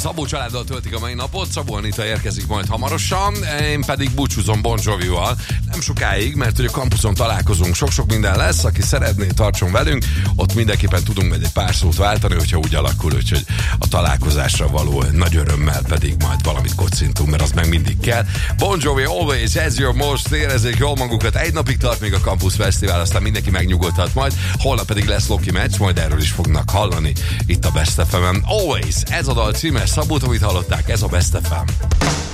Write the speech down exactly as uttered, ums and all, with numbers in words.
Szabó családdal töltik a mai napot, Szabó Anita érkezik majd hamarosan, én pedig búcsúzom Bon Jovival. Nem sokáig, mert ugye a kampuszon találkozunk, sok-sok minden lesz, aki szeretné, tartson velünk, ott mindenképpen tudunk majd egy pár szót váltani, hogyha úgy alakul, úgyhogy a találkozásra való nagy örömmel pedig majd valamit kocintunk, mert az meg mindig kell. Bon Jovi, Always, as your most, érezzék jól magukat, egy napig tart még a Campus Fesztivál, aztán mindenki megnyugodhat majd, holnap pedig lesz Loki meccs, majd erről is fognak hallani itt a Best ef emen. Always, ez a dal címe, Szabót, amit hallották, ez a Best ef em.